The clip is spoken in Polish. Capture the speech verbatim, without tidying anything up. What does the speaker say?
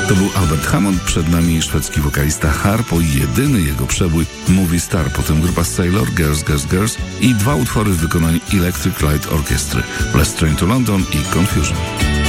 To był Albert Hammond, przed nami szwedzki wokalista Harpo i jedyny jego przebój Movie Star, potem grupa Sailor, Girls, Girls, Girls i dwa utwory w wykonaniu Electric Light Orchestry, Last Train to London i Confusion.